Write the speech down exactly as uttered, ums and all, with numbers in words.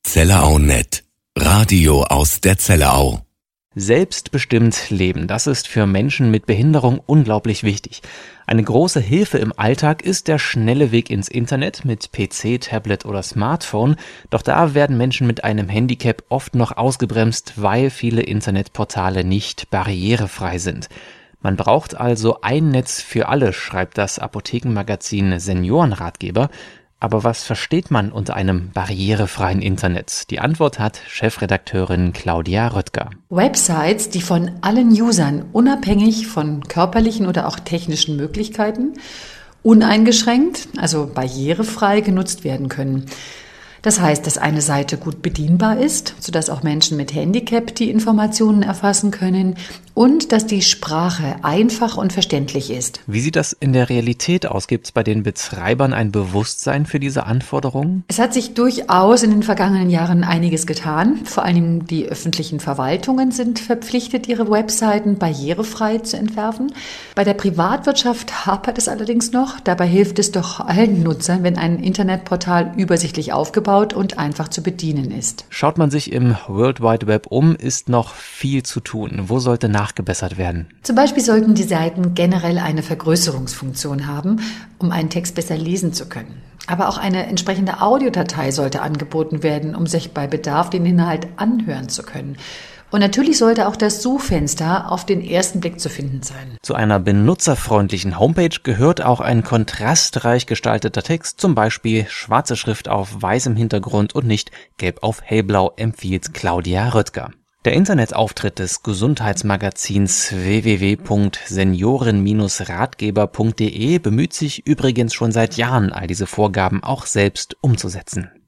ZellerauNet. Radio aus der Zellerau. Selbstbestimmt leben, das ist für Menschen mit Behinderung unglaublich wichtig. Eine große Hilfe im Alltag ist der schnelle Weg ins Internet mit P C, Tablet oder Smartphone. Doch da werden Menschen mit einem Handicap oft noch ausgebremst, weil viele Internetportale nicht barrierefrei sind. Man braucht also ein Netz für alle, schreibt das Apothekenmagazin Seniorenratgeber. Aber was versteht man unter einem barrierefreien Internet? Die Antwort hat Chefredakteurin Claudia Röttger. Websites, die von allen Usern unabhängig von körperlichen oder auch technischen Möglichkeiten uneingeschränkt, also barrierefrei genutzt werden können. Das heißt, dass eine Seite gut bedienbar ist, sodass auch Menschen mit Handicap die Informationen erfassen können und dass die Sprache einfach und verständlich ist. Wie sieht das in der Realität aus? Gibt es bei den Betreibern ein Bewusstsein für diese Anforderungen? Es hat sich durchaus in den vergangenen Jahren einiges getan. Vor allem die öffentlichen Verwaltungen sind verpflichtet, ihre Webseiten barrierefrei zu entwerfen. Bei der Privatwirtschaft hapert es allerdings noch. Dabei hilft es doch allen Nutzern, wenn ein Internetportal übersichtlich aufgebaut und einfach zu bedienen ist. Schaut man sich im World Wide Web um, ist noch viel zu tun. Wo sollte nachgebessert werden? Zum Beispiel sollten die Seiten generell eine Vergrößerungsfunktion haben, um einen Text besser lesen zu können. Aber auch eine entsprechende Audiodatei sollte angeboten werden, um sich bei Bedarf den Inhalt anhören zu können. Und natürlich sollte auch das Suchfenster auf den ersten Blick zu finden sein. Zu einer benutzerfreundlichen Homepage gehört auch ein kontrastreich gestalteter Text, zum Beispiel schwarze Schrift auf weißem Hintergrund und nicht gelb auf hellblau, empfiehlt Claudia Röttger. Der Internetauftritt des Gesundheitsmagazins w w w punkt senioren ratgeber punkt de bemüht sich übrigens schon seit Jahren, all diese Vorgaben auch selbst umzusetzen.